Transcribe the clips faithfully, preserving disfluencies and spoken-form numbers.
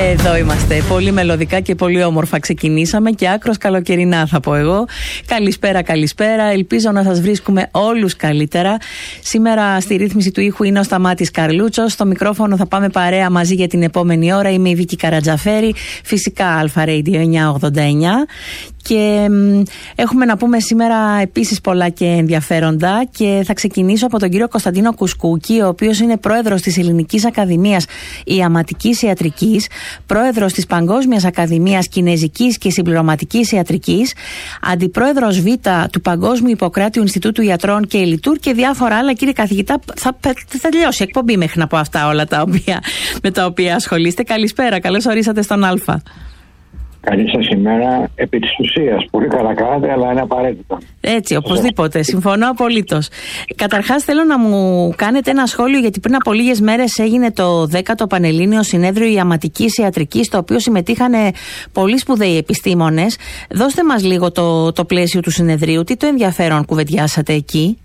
Εδώ είμαστε. Πολύ μελωδικά και πολύ όμορφα ξεκινήσαμε και άκρος καλοκαιρινά θα πω εγώ. Καλησπέρα, καλησπέρα. Ελπίζω να σας βρίσκουμε όλους καλύτερα. Σήμερα στη ρύθμιση του ήχου είναι ο Σταμάτης Καρλούτσος. Στο μικρόφωνο θα πάμε παρέα μαζί για την επόμενη ώρα. Είμαι η Βίκη Καρατζαφέρη. Φυσικά Αλφα Radio εννιακόσια ογδόντα εννιά. Και μ, έχουμε να πούμε σήμερα επίσης πολλά και ενδιαφέροντα και θα ξεκινήσω από τον κύριο Κωνσταντίνο Κουσκούκη, ο οποίος είναι πρόεδρος της Ελληνικής Ακαδημίας Ιαματικής Ιατρικής, πρόεδρος της Παγκόσμιας Ακαδημίας Κινεζικής και Συμπληρωματικής Ιατρικής, αντιπρόεδρος Β του Παγκόσμιου Ιπποκράτειου Ινστιτούτου Ιατρών και Ελιτούρ και διάφορα άλλα. Κύριε καθηγητά, θα, θα τελειώσει η εκπομπή μέχρι να πω αυτά όλα τα οποία, με τα οποία ασχολείστε. Καλησπέρα, καλώς ορίσατε στον Αλφα. Καλή σας ημέρα. Επί της ουσίας, πολύ καλά κάνατε, αλλά είναι απαραίτητο. Έτσι, οπωσδήποτε. Συμφωνώ απολύτως. Καταρχάς, θέλω να μου κάνετε ένα σχόλιο, γιατί πριν από λίγες μέρες έγινε το δέκατο Πανελλήνιο Συνέδριο Ιαματικής Ιατρικής, στο οποίο συμμετείχαν πολλοί σπουδαίοι επιστήμονες. Δώστε μας λίγο το, το πλαίσιο του συνεδρίου. Τι το ενδιαφέρον κουβεντιάσατε εκεί?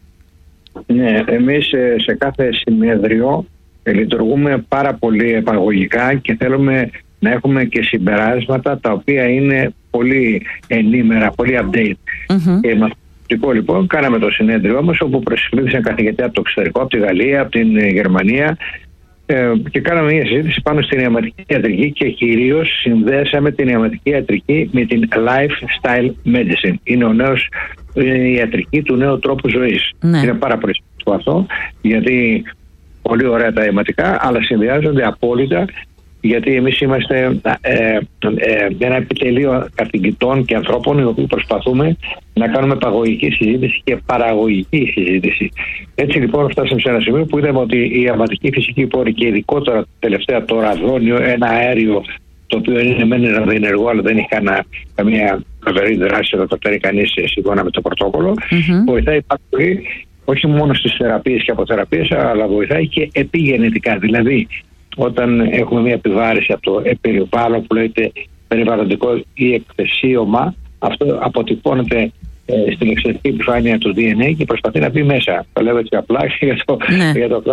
Ναι, εμείς σε κάθε συνέδριο λειτουργούμε πάρα πολύ επαγωγικά και θέλουμε να έχουμε και συμπεράσματα τα οποία είναι πολύ ενήμερα, πολύ update. Mm-hmm. Και μαθηματικό λοιπόν, κάναμε το συνέδριο όμως, όπου προσελήφθησαν καθηγητές από το εξωτερικό, από τη Γαλλία, από την Γερμανία, ε, και κάναμε μια συζήτηση πάνω στην ιαματική ιατρική και κυρίως συνδέσαμε την ιαματική ιατρική με την lifestyle medicine. Είναι ο νέος, η ιατρική του νέου τρόπου ζωής. Mm-hmm. Είναι πάρα πολύ σημαντικό αυτό, γιατί πολύ ωραία τα ιαματικά, αλλά συνδυάζονται απόλυτα. Γιατί εμείς είμαστε ε, ε, ένα επιτελείο καθηγητών και ανθρώπων οι οποίοι προσπαθούμε να κάνουμε παγωγική συζήτηση και παραγωγική συζήτηση. Έτσι λοιπόν φτάσαμε σε ένα σημείο που είδαμε ότι η ιαματική φυσική πόρη και ειδικότερα τελευταία το ραδόνιο, ένα αέριο το οποίο είναι μεν ραδιενεργό αλλά δεν έχει κανένα, καμία φοβερή δράση όταν το παίρνει κανείς σύμφωνα με το πρωτόκολλο, mm-hmm. βοηθάει πάρα πολύ όχι μόνο στις θεραπείες και αποθεραπείες, αλλά βοηθάει και επιγενετικά. Δηλαδή, όταν έχουμε μια επιβάρηση από το περιβάλλον που λέγεται περιβαλλοντικό ή εκθεσίωμα, αυτό αποτυπώνεται ε, στην εξωτερική επιφάνεια του ντι εν έι και προσπαθεί να μπει μέσα. Το λέω έτσι απλά για το, ναι. για το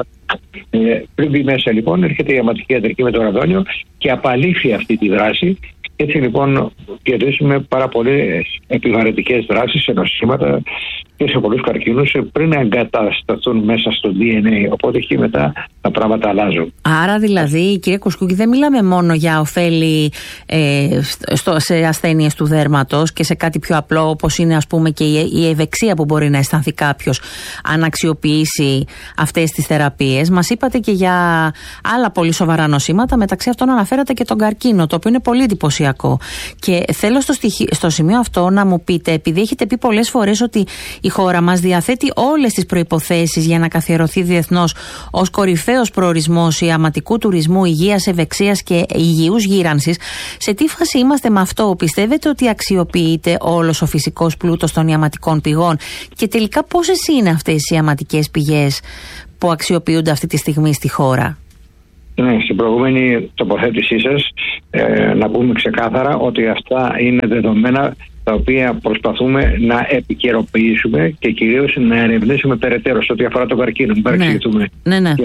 ε, πριν μπει μέσα λοιπόν έρχεται η ιαματική ιατρική με το ραδόνιο και απαλήφει αυτή τη δράση. Έτσι λοιπόν κερδίσουμε πάρα πολλές επιβαρυντικές δράσεις σε νοσήματα και σε πολλούς καρκίνους πριν να εγκατασταθούν μέσα στο ντι εν έι. Οπότε εκεί μετά τα πράγματα αλλάζουν. Άρα δηλαδή, κύριε Κουσκούκη, δεν μιλάμε μόνο για ωφέλη ε, στο, σε ασθένειες του δέρματος και σε κάτι πιο απλό, όπως είναι ας πούμε και η, η ευεξία που μπορεί να αισθανθεί κάποιος αν αξιοποιήσει αυτές τις θεραπείες. Μας είπατε και για άλλα πολύ σοβαρά νοσήματα, μεταξύ αυτών αναφέρατε και τον καρκίνο, το οποίο είναι πολύ εντυπωσιακό. Και θέλω στο, στοιχείο, στο σημείο αυτό να μου πείτε, επειδή έχετε πει πολλές φορές ότι η χώρα μας διαθέτει όλες τις προϋποθέσεις για να καθιερωθεί διεθνώς ως κορυφαίος προορισμός ιαματικού τουρισμού, υγείας, ευεξίας και υγιούς γύρανσης. Σε τι φάση είμαστε με αυτό? Πιστεύετε ότι αξιοποιείται όλος ο φυσικός πλούτος των ιαματικών πηγών? Και τελικά πόσες είναι αυτές οι ιαματικές πηγές που αξιοποιούνται αυτή τη στιγμή στη χώρα? Ναι, στην προηγούμενη τοποθέτησή σας ε, να πούμε ξεκάθαρα ότι αυτά είναι δεδομένα τα οποία προσπαθούμε να επικαιροποιήσουμε και κυρίως να ερευνήσουμε περαιτέρω σε ό,τι αφορά τον καρκίνο. Μην παρεξηγηθούμε. Ναι, ναι.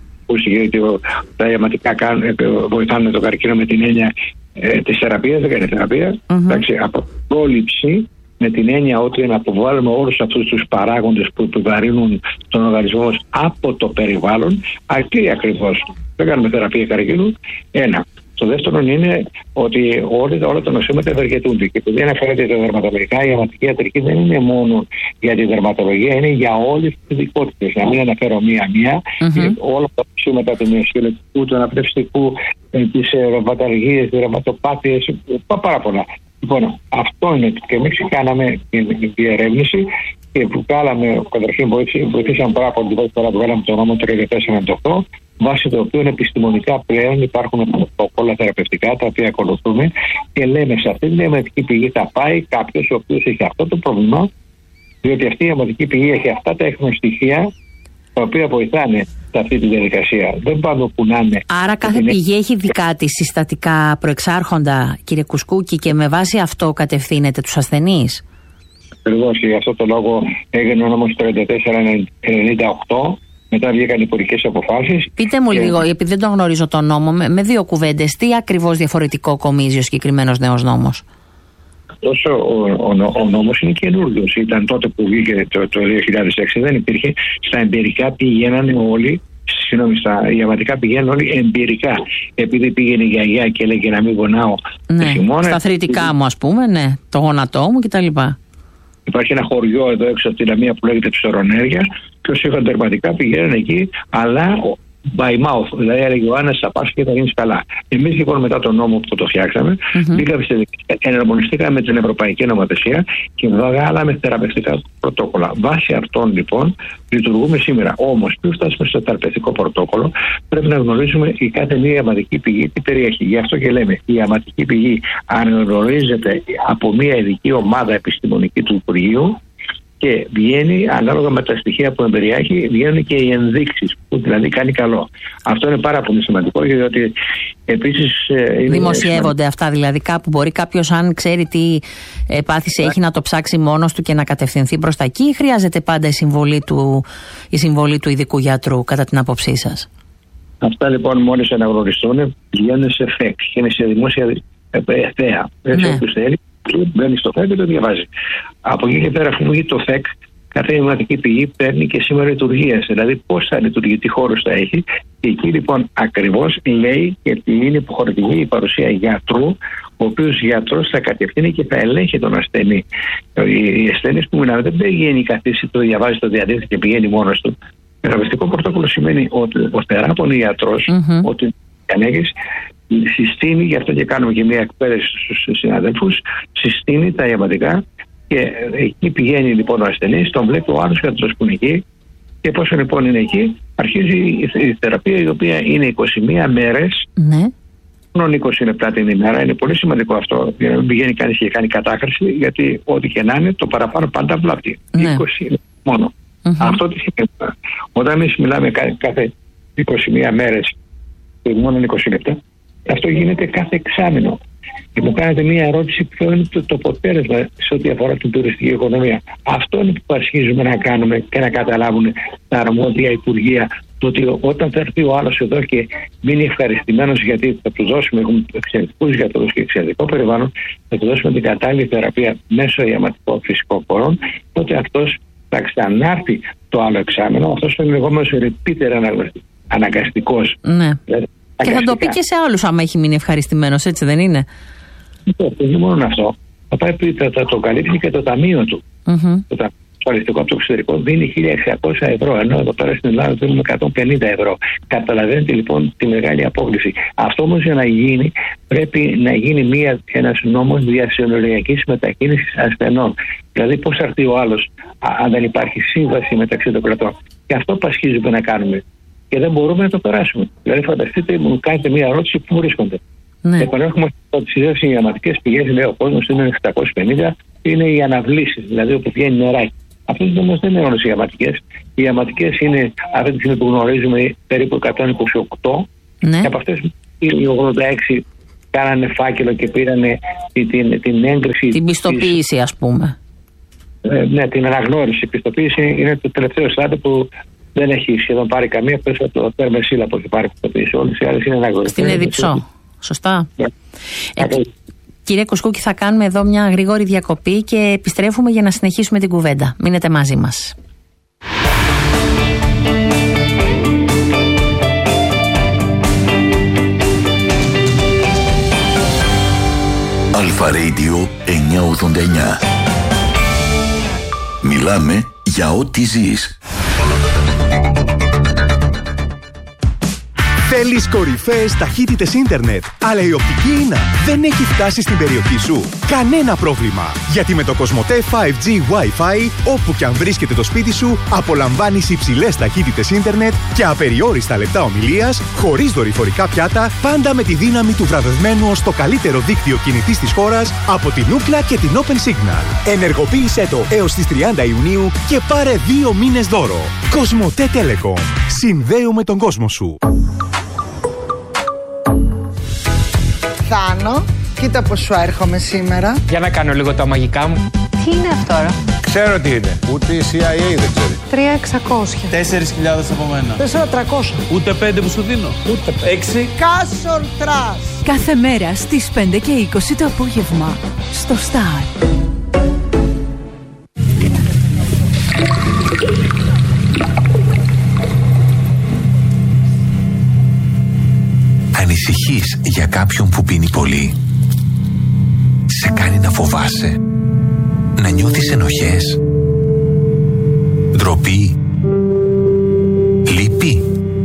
Γιατί τα ιαματικά βοηθάνε τον καρκίνο με την έννοια ε, της θεραπείας, δεν κάνει θεραπεία. Mm-hmm. Εντάξει, από πρόληψη με την έννοια ότι να αποβάλουμε όλους αυτούς τους παράγοντες που επιβαρύνουν τον οργανισμό μας από το περιβάλλον, αρκεί ακριβώς. Δεν κάνουμε θεραπεία καρκίνου. Ένα. Το δεύτερο είναι ότι όλοι, όλα τα νοσήματα ευεργετούνται. Και επειδή αναφέρεται τα δερματολογικά, η ιαματική ιατρική δεν είναι μόνο για τη δερματολογία, είναι για όλες τις ειδικότητες. Να μην αναφέρω μία-μία, mm-hmm. όλα τα νοσήματα του μυοσκελετικού, του αναπνευστικού, τις ρευματολογίες, τις ρευματοπάθειες, πάρα πολλά. Λοιπόν, αυτό είναι και εμείς κάναμε την διερεύνηση και που κάναμε, καταρχήν βοηθήσαμε πάρα πολύ τώρα που βγάλαμε το νόμο τριάντα τέσσερα ενενήντα οκτώ, βάσει το οποίο επιστημονικά πλέον υπάρχουν πρωτόκολλα θεραπευτικά τα οποία ακολουθούμε και λέμε σε αυτή την ιαματική πηγή θα πάει κάποιος ο οποίος έχει αυτό το πρόβλημα, διότι αυτή η ιαματική πηγή έχει αυτά τα στοιχεία τα οποία βοηθάνε σε αυτή τη διαδικασία. Δεν πάνε που να είναι. Άρα κάθε είναι... πηγή έχει δικά της συστατικά προεξάρχοντα, κύριε Κουσκούκη, και με βάση αυτό κατευθύνεται τους ασθενείς. Ακριβώς, και γι' αυτό το λόγο έγινε ο νόμος τριάντα τέσσερα ενενήντα οκτώ μετά βγήκαν υπουργικές αποφάσεις. Πείτε μου και... λίγο, επειδή δεν τον γνωρίζω τον νόμο, με, με δύο κουβέντες, τι ακριβώς διαφορετικό κομίζει ο συγκεκριμένος νέος νόμος? Τόσο ο, ο, ο νόμος είναι καινούριος. Ήταν τότε που βγήκε το, το δύο χιλιάδες έξι, δεν υπήρχε. Στα εμπειρικά πηγαίνανε όλοι, συγγνώμη, στα ιαματικά πηγαίνουν όλοι εμπειρικά. Επειδή πήγαινε η γιαγιά και έλεγε να μην γονάω ναι, το χειμώνα. Στα θρητικά μου, ας πούμε, ναι, το γόνατό μου κτλ. Υπάρχει ένα χωριό εδώ έξω από τη Λαμία που λέγεται Ψωρονέρια και όσοι είχαν τερματικά πηγαίνουν εκεί, αλλά by mouth, δηλαδή έλεγε ο Άννας θα πας και θα γίνεις καλά. Εμείς λοιπόν μετά τον νόμο που το φτιάξαμε, mm-hmm. μπήκαμε σε εναρμονιστήκαμε με την Ευρωπαϊκή Νομοθεσία και βγάλαμε θεραπευτικά πρωτόκολλα. Βάσει αυτών λοιπόν λειτουργούμε σήμερα. Όμως, πριν φτάσουμε στο θεραπευτικό πρωτόκολλο, πρέπει να γνωρίζουμε η κάθε μία ιαματική πηγή τι περιέχει. Γι' αυτό και λέμε, η ιαματική πηγή αναγνωρίζεται από μία ειδική ομάδα επιστημονική του Υπουργείου και βγαίνει ανάλογα με τα στοιχεία που εμπεριέχει, βγαίνουν και οι ενδείξεις που δηλαδή κάνει καλό. Αυτό είναι πάρα πολύ σημαντικό, γιατί επίσης δημοσιεύονται αυτά, δηλαδή κάπου μπορεί κάποιος, αν ξέρει τι πάθηση έχει, να το ψάξει μόνος του και να κατευθυνθεί προς τα εκεί, ή χρειάζεται πάντα η συμβολή του, η συμβολή του ειδικού γιατρού, κατά την άποψή σας? Αυτά λοιπόν μόλις αναγνωριστούν βγαίνουν σε φεκ και είναι σε δημόσια θέα. Έτσι ναι. Όποιος θέλει μπαίνει στο φεκ και το διαβάζει. Από εκεί και πέρα, αφού βγει το φεκ, κάθε ιαματική πηγή παίρνει και σήμερα λειτουργίας, δηλαδή πώς θα λειτουργεί, τι χώρους θα έχει. Και εκεί λοιπόν ακριβώς λέει και τι είναι υποχρεωτική η παρουσία γιατρού, ο οποίος γιατρός θα κατευθύνει και θα ελέγχει τον ασθενή. Οι ασθενείς που μιλάμε δεν πηγαίνει καθίσει, το διαβάζει, το διαδίδει και πηγαίνει μόνος του. Θεραπευτικό πρωτόκολλο σημαίνει ότι ο θεράπων ιατρός, mm-hmm. ότι ανέγεις, συστήνει, γι' αυτό και κάνουμε και μια εκπαίδευση στους συναδέλφους, συστήνει τα ιαματικά και εκεί πηγαίνει λοιπόν ο ασθενής, τον βλέπει ο άλλος γιατρός που είναι εκεί και πόσο λοιπόν είναι εκεί, αρχίζει η θεραπεία, η οποία είναι είκοσι μία μέρες, ναι. μόνο είκοσι λεπτά την ημέρα. Είναι πολύ σημαντικό αυτό, για να μην πηγαίνει κανείς και κάνει κατάκριση, γιατί ό,τι και να είναι το παραπάνω πάντα βλάπτει. Ναι. είκοσι λεπτά μόνο. Mm-hmm. Αυτό τι σημαίνει? Όταν εμείς μιλάμε κάθε είκοσι μία μέρες και μόνο είκοσι λεπτά, αυτό γίνεται κάθε εξάμηνο. Και μου κάνετε μία ερώτηση, ποιο είναι το, το αποτέλεσμα σε ό,τι αφορά την τουριστική οικονομία. Αυτό είναι που αρχίζουμε να κάνουμε και να καταλάβουν τα αρμόδια υπουργεία. Το ότι όταν θα έρθει ο άλλος εδώ και μείνει ευχαριστημένος, γιατί θα του δώσουμε, έχουμε εξαιρετικούς γιατρούς και εξαιρετικό περιβάλλον, θα του δώσουμε την κατάλληλη θεραπεία μέσω ιαματικών φυσικών χωρών, τότε αυτός θα ξανάρθει το άλλο εξάμηνο. Αυτό είναι λεγόμενος repeater αναγκαστικός. Ναι. Δηλαδή, και θα το πει και σε άλλους άμα έχει μείνει ευχαριστημένος, έτσι δεν είναι? Δεν είναι μόνο αυτό. Θα πάει, θα, θα το καλύψει και το ταμείο του. Mm-hmm. Το ασφαλιστικό από το εξωτερικό δίνει χίλια εξακόσια ευρώ, ενώ εδώ πέρα στην Ελλάδα δίνουμε εκατόν πενήντα ευρώ. Καταλαβαίνετε λοιπόν τη μεγάλη απόκληση. Αυτό όμως για να γίνει, πρέπει να γίνει μια, ένας νόμος διασυνοριακής μετακίνησης ασθενών. Δηλαδή πώς θα έρθει ο άλλος αν δεν υπάρχει σύμβαση μεταξύ των κρατών. Και αυτό πασχίζουμε να κάνουμε. Και δεν μπορούμε να το περάσουμε. Δηλαδή, φανταστείτε, μου κάνετε μία ερώτηση πού βρίσκονται. Ναι. Επανέρχομαι στις ιδέες οι ιαματικές πηγές, λέει ο κόσμος, είναι επτακόσια πενήντα, είναι οι αναβλήσεις, δηλαδή όπου βγαίνει νεράκι. Αυτές όμως δεν είναι όλες οι ιαματικές. Οι ιαματικές είναι αυτή τη στιγμή που γνωρίζουμε περίπου εκατόν είκοσι οκτώ, ναι. Και από αυτές οι ογδόντα έξι κάνανε φάκελο και πήρανε την, την, την έγκριση. Την πιστοποίηση, της, ας πούμε. Ε, ναι, την αναγνώριση. Η πιστοποίηση είναι το τελευταίο στάδιο που δεν έχει σχεδόν πάρει καμία, πες από το Τέρμε Σύλλα που έχει πάρει πιστοποίηση. Όλες οι άλλες είναι αναγνωρισμένες. Στην Εδιψό. Σωστά. Yeah. Ε, yeah. Κύριε Κουσκούκη, θα κάνουμε εδώ μια γρήγορη διακοπή και επιστρέφουμε για να συνεχίσουμε την κουβέντα. Μείνετε μαζί μας. Αλφα Radio εννιακόσια ογδόντα εννιά. Μιλάμε για ό,τι ζεις. Θέλεις κορυφαίες ταχύτητες ίντερνετ, αλλά η οπτική ίνα δεν έχει φτάσει στην περιοχή σου? Κανένα πρόβλημα, γιατί με το Κοσμοτέ φάιβ τζι Wi-Fi, όπου και αν βρίσκεται το σπίτι σου, απολαμβάνεις υψηλές ταχύτητες ίντερνετ και απεριόριστα λεπτά ομιλίας, χωρίς δορυφορικά πιάτα, πάντα με τη δύναμη του βραβευμένου ως το καλύτερο δίκτυο κινητής της χώρας από την Ookla και την Open Signal. Ενεργοποίησέ το έως τις τριάντα Ιουνίου και πάρε δύο μήνες δώρο. Κοσμοτέ Telecom. Συνδέουμε τον κόσμο σου. Θάνο, κοίτα πως σου έρχομαι σήμερα. Για να κάνω λίγο τα μαγικά μου. Τι είναι αυτό, ρε? Ξέρω τι είναι. Ούτε η σι άι έι δεν ξέρει. τρία εξακόσια. Τέσσερις χιλιάδες από μένα. Τέσσερα τριακόσια. Ούτε πέντε που σου δίνω. Ούτε πέντε. Έξι. Κάσορ τρας. Κάθε μέρα στις πέντε και είκοσι το απόγευμα στο Star. Ανησυχείς για κάποιον που πίνει πολύ? Σε κάνει να φοβάσαι? Να νιώθεις ενοχές? Ντροπή? Λύπη?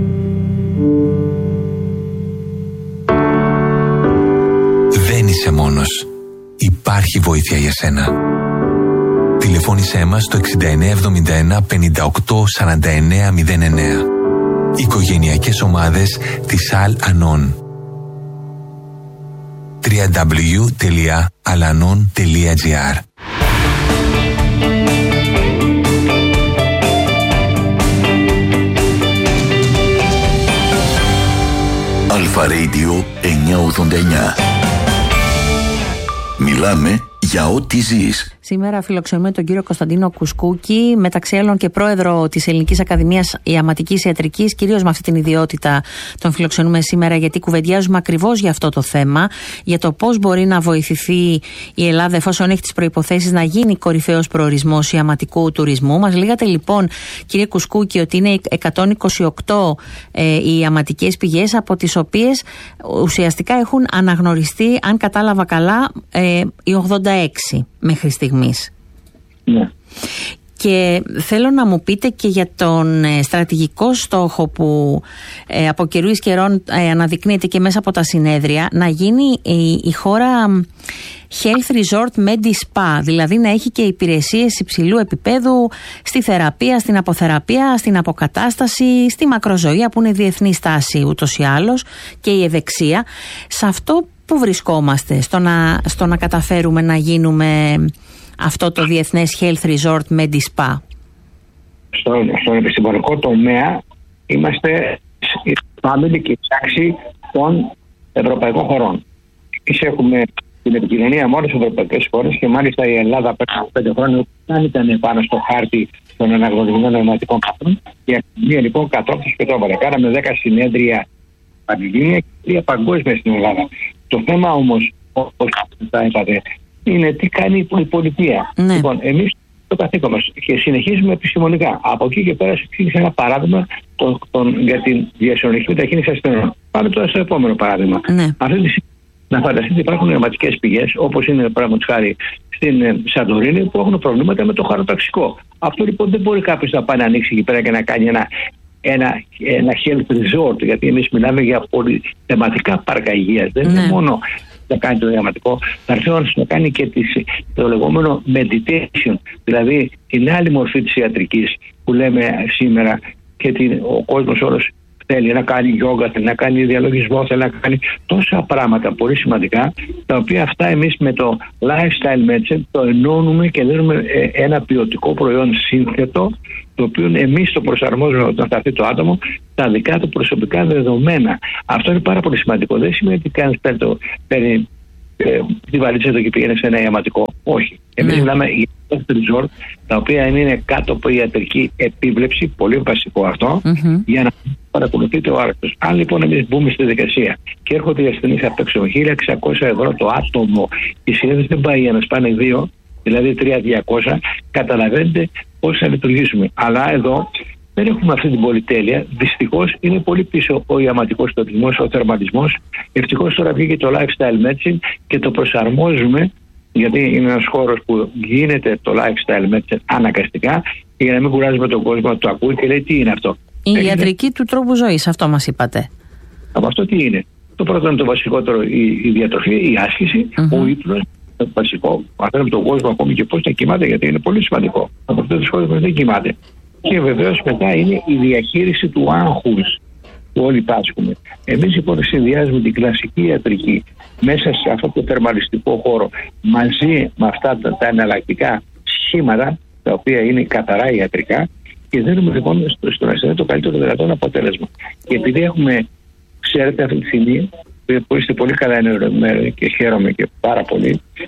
Δεν είσαι μόνος. Υπάρχει βοήθεια για σένα. Τηλεφώνησέ μας στο εξήντα εννέα εβδομήντα ένα πενήντα οκτώ σαράντα εννέα μηδέν εννέα. Οικογενειακές ομάδες της Al-Anon. double-u double-u double-u τελεία alanon τελεία gr. Αλφα Radio εννιακόσια ογδόντα εννιά. Μιλάμε για ό,τι ζεις. Σήμερα φιλοξενούμε τον κύριο Κωνσταντίνο Κουσκούκη, μεταξύ άλλων και πρόεδρο της Ελληνικής Ακαδημίας Ιαματικής Ιατρικής. Κυρίως με αυτή την ιδιότητα τον φιλοξενούμε σήμερα, γιατί κουβεντιάζουμε ακριβώς για αυτό το θέμα, για το πώς μπορεί να βοηθηθεί η Ελλάδα εφόσον έχει τις προϋποθέσεις να γίνει κορυφαίος προορισμός ιαματικού τουρισμού. Μας λέγατε λοιπόν, κύριε Κουσκούκη, ότι είναι εκατόν είκοσι οκτώ ε, οι ιαματικές πηγές, από τις οποίες ουσιαστικά έχουν αναγνωριστεί, αν κατάλαβα καλά, ε, οι ογδόντα έξι μέχρι στιγμής. Ναι. Και θέλω να μου πείτε και για τον ε, στρατηγικό στόχο που ε, από καιρού εις καιρών ε, αναδεικνύεται και μέσα από τα συνέδρια, να γίνει η, η χώρα Health Resort Medi-Spa, δηλαδή να έχει και υπηρεσίες υψηλού επίπεδου στη θεραπεία, στην αποθεραπεία, στην αποκατάσταση, στη μακροζωία που είναι διεθνή στάση ούτως ή άλλως, και η ευεξία. Σε αυτό που βρισκόμαστε, στο να, στο να καταφέρουμε να γίνουμε αυτό το διεθνές Health Resort Medi-Spa? Στον, στον επιστημονικό τομέα είμαστε η family και η τάξη των ευρωπαϊκών χωρών. Εμείς έχουμε την επικοινωνία με όλες τις ευρωπαϊκές χώρες και μάλιστα η Ελλάδα πριν από πέντε χρόνια δεν ήταν πάνω στο χάρτη των αναγνωρισμένων αιματικών κάτρων. Η Ακαδημία λοιπόν κατόρθωσε και το έβαλε. Κάναμε δέκα συνέδρια πανελλήνια και τρία παγκόσμια στην Ελλάδα. Το θέμα όμως, όπως τα είπατε, είναι τι κάνει η πολιτεία. Ναι. Λοιπόν, εμείς το καθήκον μας και συνεχίζουμε επιστημονικά. Από εκεί και πέρα εξήγησε ένα παράδειγμα τον, τον, για την διασυνοριακή μετακίνηση ασθενών. Πάμε τώρα στο επόμενο παράδειγμα. Ναι. Αυτή τη στιγμή, να φανταστείτε, υπάρχουν αιματικές πηγές, όπως είναι παραδείγματος χάρη στην ε, Σαντορίνη, που έχουν προβλήματα με το χαροταξικό. Αυτό λοιπόν δεν μπορεί κάποιος να πάει να ανοίξει εκεί πέρα και να κάνει ένα, ένα, ένα health resort, γιατί εμείς μιλάμε για πολυθεματικά πάρκα υγείας. Δεν ναι. είναι μόνο να κάνει το διαματικό, θα έρθει να κάνει και τις, το λεγόμενο meditation, δηλαδή την άλλη μορφή της ιατρικής που λέμε σήμερα, και την, ο κόσμος όλος θέλει να κάνει γιόγκα, θέλει να κάνει διαλογισμό, θέλει να κάνει τόσα πράγματα πολύ σημαντικά, τα οποία αυτά εμείς με το lifestyle medicine το ενώνουμε και δίνουμε ένα ποιοτικό προϊόν σύνθετο, το οποίο εμείς το προσαρμόζουμε όταν θα έρθει το άτομο τα δικά του προσωπικά δεδομένα. Αυτό είναι πάρα πολύ σημαντικό. Δεν σημαίνει ότι κανείς παίρνει ε, τη βαλίτσα του και πηγαίνει σε ένα ιαματικό. Όχι. Εμείς mm. μιλάμε για resort, τα οποία είναι κάτω από ιατρική επίβλεψη, πολύ βασικό αυτό, mm-hmm. για να παρακολουθείτε ο άρρωστος. Αν λοιπόν εμείς μπούμε στη δικασία και έρχονται οι ασθενείς απ' έξω χίλια εξακόσια ευρώ το άτομο, η συνήθως δεν πάει για να σπάνε δύο, δηλαδή τρία χιλιάδες διακόσια, καταλαβαίνετε πώς θα λειτουργήσουμε. Αλλά εδώ δεν έχουμε αυτή την πολυτέλεια. Δυστυχώς είναι πολύ πίσω ο ιαματικός τουρισμός, ο θερμαλισμός. Ευτυχώς τώρα βγήκε το lifestyle medicine και το προσαρμόζουμε, γιατί είναι ένας χώρος που γίνεται το lifestyle medicine αναγκαστικά, και για να μην κουράζουμε τον κόσμο να το ακούει και λέει τι είναι αυτό. Η Έχει... ιατρική του τρόπου ζωής, αυτό μας είπατε. Από αυτό τι είναι? Το πρώτο είναι το βασικότερο, η, η διατροφή, η άσκηση, mm-hmm. ο ύπνος. Το βασικό, αφήνουμε τον κόσμο ακόμη και πώς θα κοιμάται, γιατί είναι πολύ σημαντικό. Από αυτό το κόσμο δεν κοιμάται. Και βεβαίως μετά είναι η διαχείριση του άγχους που όλοι πάσχουμε. Εμείς λοιπόν συνδυάζουμε την κλασική ιατρική μέσα σε αυτό το θερμαλιστικό χώρο μαζί με αυτά τα, τα εναλλακτικά σχήματα, τα οποία είναι καθαρά ιατρικά, και δίνουμε λοιπόν στο, στον ασθενή το καλύτερο δυνατόν αποτέλεσμα. Και επειδή έχουμε, ξέρετε, αυτή τη στιγμή που είστε πολύ καλά ενημερωμένοι και χαίρομαι και πάρα πολύ,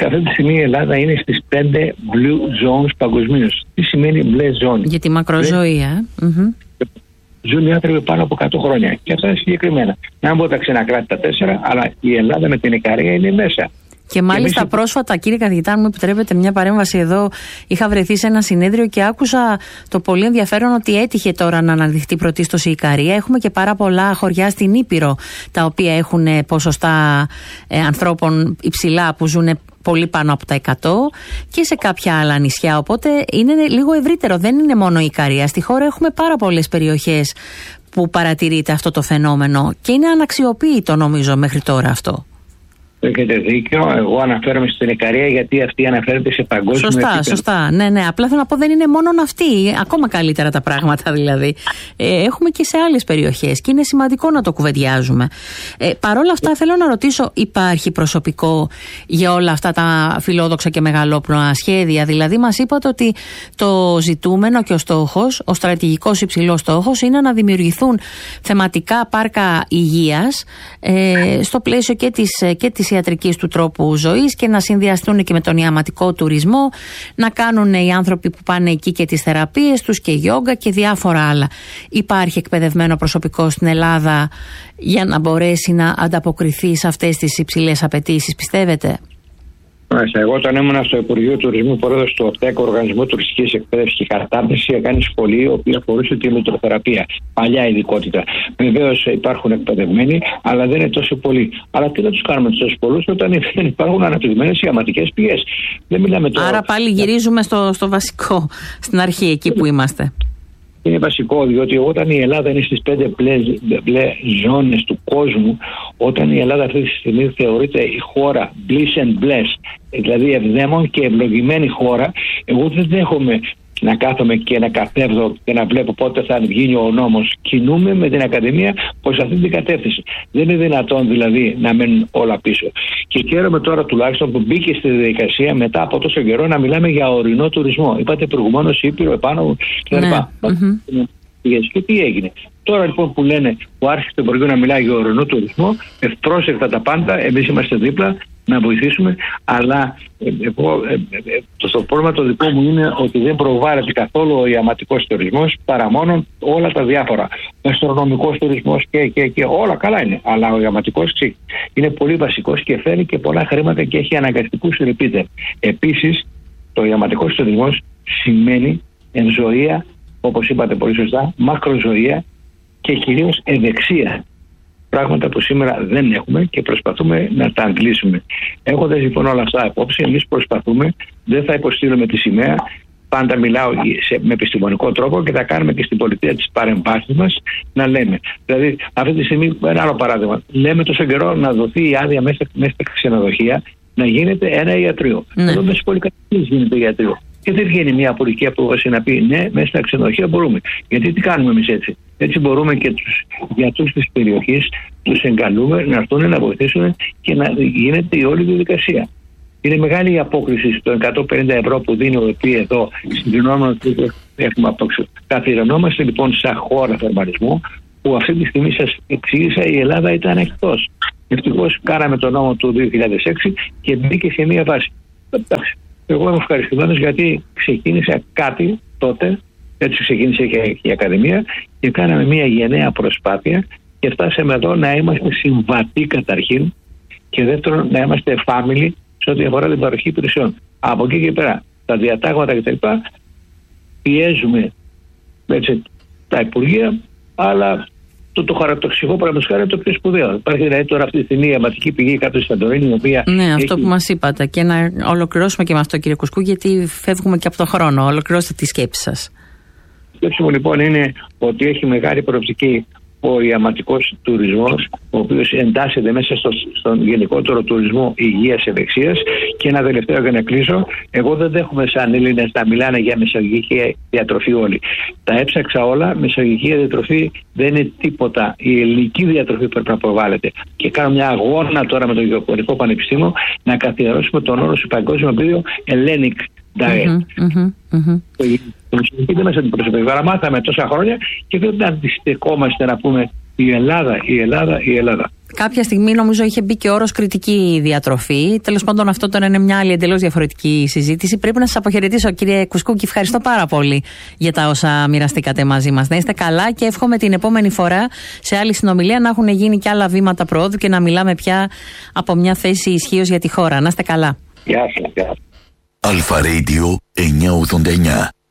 αυτή τη στιγμή η Ελλάδα είναι στις πέντε blue zones παγκοσμίως. Τι σημαίνει μπλε ζώνη? Για τη μακροζωία. Mm-hmm. Ζουν οι άνθρωποι πάνω από εκατό χρόνια. Και αυτά είναι συγκεκριμένα. Να μπω τα ξενακράτη τα τέσσερα, αλλά η Ελλάδα με την Ικαρία είναι μέσα. Και μάλιστα εμείς... πρόσφατα, κύριε καθηγητά, αν μου επιτρέπετε μια παρέμβαση εδώ, είχα βρεθεί σε ένα συνέδριο και άκουσα το πολύ ενδιαφέρον ότι έτυχε τώρα να αναδειχθεί πρωτίστως η Ικαρία. Έχουμε και πάρα πολλά χωριά στην Ήπειρο, τα οποία έχουν ποσοστά ε, ανθρώπων υψηλά που ζουν πολύ πάνω από τα εκατό και σε κάποια άλλα νησιά. Οπότε είναι λίγο ευρύτερο, δεν είναι μόνο η Ικαρία. Στη χώρα έχουμε πάρα πολλές περιοχές που παρατηρείται αυτό το φαινόμενο και είναι αναξιοποίητο, νομίζω, μέχρι τώρα αυτό. Έχετε δίκιο. Εγώ αναφέρομαι στην Ικαρία γιατί αυτή αναφέρεται σε παγκόσμιο σωστά, επίπεδο. Σωστά, σωστά. Ναι, ναι. Απλά θέλω να πω δεν είναι μόνο αυτή. Ακόμα καλύτερα τα πράγματα δηλαδή. Ε, έχουμε και σε άλλες περιοχές και είναι σημαντικό να το κουβεντιάζουμε. Ε, Παρ' όλα αυτά θέλω να ρωτήσω, υπάρχει προσωπικό για όλα αυτά τα φιλόδοξα και μεγαλόπνοα σχέδια? Δηλαδή μας είπατε ότι το ζητούμενο και ο στόχος, ο στρατηγικός υψηλός στόχος είναι να δημιουργηθούν θεματικά πάρκα υγείας ε, στο πλαίσιο και της, και της ιατρικής του τρόπου ζωής και να συνδυαστούν και με τον ιαματικό τουρισμό, να κάνουν οι άνθρωποι που πάνε εκεί και τις θεραπείες τους και γιόγκα και διάφορα άλλα. Υπάρχει εκπαιδευμένο προσωπικό στην Ελλάδα για να μπορέσει να ανταποκριθεί σε αυτές τις υψηλές απαιτήσεις, πιστεύετε? Εγώ όταν ήμουν στο Υπουργείο Τουρισμού, πρόεδρος του ΟΤΕΚ, Οργανισμού Τουριστικής Εκπαίδευσης και Κατάρτισης, έκανε σχολείο, η οποία αφορούσε τη ηλεκτροθεραπεία. Παλιά ειδικότητα. Βεβαίως υπάρχουν εκπαιδευμένοι, αλλά δεν είναι τόσο πολλοί. Αλλά τι να τους κάνουμε τους πολλούς όταν δεν υπάρχουν αναπτυγμένες ιαματικές πηγές? Δεν μιλάμε τώρα. Άρα πάλι γυρίζουμε στο, στο βασικό, στην αρχή, εκεί που είμαστε. Είναι βασικό, διότι όταν η Ελλάδα είναι στις πέντε μπλε, μπλε ζώνες του κόσμου, όταν η Ελλάδα αυτή τη στιγμή θεωρείται η χώρα bliss and bless, δηλαδή ευδαίμων και ευλογημένη χώρα, εγώ δεν δέχομαι να κάθομαι και να κατέβδω και να βλέπω πότε θα βγει ο νόμος. Κινούμε με την Ακαδημία προς αυτή την κατεύθυνση. Δεν είναι δυνατόν δηλαδή να μένουν όλα πίσω. Και χαίρομαι τώρα τουλάχιστον που μπήκε στη διαδικασία μετά από τόσο καιρό να μιλάμε για ορεινό τουρισμό. Είπατε προηγουμένως Ήπειρο, επάνω κτλ. Ναι. Mm-hmm. Και τι έγινε? Τώρα λοιπόν που λένε, που άρχισε το Υπουργείο να μιλάει για ορεινό τουρισμό, ευπρόσεκτα τα πάντα, εμείς είμαστε δίπλα να βοηθήσουμε, αλλά εγώ, ε, ε, το, το πρόβλημα το δικό μου είναι ότι δεν προβάλλεται καθόλου ο ιαματικός τουρισμός, παρά μόνο όλα τα διάφορα. Ο αστρονομικός τουρισμός και, και, και όλα καλά είναι, αλλά ο ιαματικός είναι πολύ βασικός και φέρνει και πολλά χρήματα και έχει αναγκαστικούς repeater. Επίσης, το ιαματικός τουρισμός σημαίνει ευζοία, όπως είπατε πολύ σωστά, μακροζωία και κυρίως ευεξία. Πράγματα που σήμερα δεν έχουμε και προσπαθούμε να τα αντλήσουμε. Έχοντας λοιπόν όλα αυτά υπόψη, εμείς προσπαθούμε, δεν θα υποστείλουμε τη σημαία. Πάντα μιλάω σε, με επιστημονικό τρόπο και θα κάνουμε και στην πολιτεία της παρεμβάσης μας να λέμε. Δηλαδή, αυτή τη στιγμή, ένα άλλο παράδειγμα, λέμε τόσο καιρό να δοθεί η άδεια μέσα, μέσα στα ξενοδοχεία να γίνεται ένα ιατρείο. Ναι. Εδώ μέσα στις πολυκατοικίες γίνεται ιατρείο. Και δεν βγαίνει μια πολιτική απόφαση να πει ναι, μέσα στα ξενοδοχεία μπορούμε. Γιατί τι κάνουμε εμείς έτσι? Έτσι μπορούμε και τους γιατρούς της περιοχής τους εγκαλούμε να έρθουν να βοηθήσουν και να γίνεται η όλη διαδικασία. Είναι μεγάλη η απόκριση στο εκατόν πενήντα ευρώ που δίνει ο ΕΠΗ εδώ, συγκρινόμενο έχουμε απόξω. Καθιερωνόμαστε λοιπόν σαν χώρα θερμανισμού, που αυτή τη στιγμή σας εξήγησα η Ελλάδα ήταν εκτός. Ευτυχώς κάναμε τον νόμο του δύο χιλιάδες έξι και μπήκε σε μια βάση. Εντάξει. Εγώ είμαι ευχαριστημένος γιατί ξεκίνησα κάτι τότε, έτσι ξεκίνησε και η Ακαδημία και κάναμε μια γενναία προσπάθεια και φτάσαμε εδώ να είμαστε συμβατοί καταρχήν και δεύτερον να είμαστε family σε ό,τι αφορά την παροχή υπηρεσιών. Από εκεί και πέρα τα διατάγματα κτλ. Πιέζουμε έτσι, τα Υπουργεία, αλλά το, το χαρακτηριστικό παραδοσιακά είναι το πιο σπουδαίο. Υπάρχει δηλαδή τώρα αυτή τη στιγμή η αιματική πηγή κάτω στη Σαντορίνη, η οποία. Ναι, έχει... αυτό που μας είπατε. Και να ολοκληρώσουμε και με αυτό, κύριε Κουσκού, γιατί φεύγουμε και από τον χρόνο. Ολοκληρώστε τη σκέψη σας. Η σκέψη μου λοιπόν είναι ότι έχει μεγάλη προοπτική ο ιαματικός τουρισμός, ο οποίος εντάσσεται μέσα στο, στον γενικότερο τουρισμό υγείας ευεξίας. Και ένα τελευταίο για να κλείσω, εγώ δεν δέχομαι σαν Έλληνες να μιλάνε για μεσογειακή διατροφή όλοι. Τα έψαξα όλα, μεσογειακή διατροφή δεν είναι τίποτα. Η ελληνική διατροφή πρέπει να προβάλλεται. Και κάνω μια αγώνα τώρα με το Γεωπορικό Πανεπιστήμιο να καθιερώσουμε τον όρο σε παγκόσμιο επίπεδο Hellenic Diet. Mm-hmm, mm-hmm. Το μεσογειακή δεν μας αντιπροσωπεύει. Αλλά μάθαμε τόσα χρόνια και δεν αντιστεκόμαστε να πούμε Η Ελλάδα, η Ελλάδα, η Ελλάδα. Κάποια στιγμή νομίζω είχε μπει και ο όρος κριτική διατροφή. Τέλος πάντων, αυτό τώρα είναι μια άλλη εντελώς διαφορετική συζήτηση. Πρέπει να σας αποχαιρετήσω, κύριε Κουσκούκη. Ευχαριστώ πάρα πολύ για τα όσα μοιραστήκατε μαζί μας. Να είστε καλά και εύχομαι την επόμενη φορά σε άλλη συνομιλία να έχουν γίνει και άλλα βήματα προόδου και να μιλάμε πια από μια θέση ισχύως για τη χώρα. Να είστε καλά. Γεια σας. Αλφα Radio εννιακόσια ογδόντα εννιά.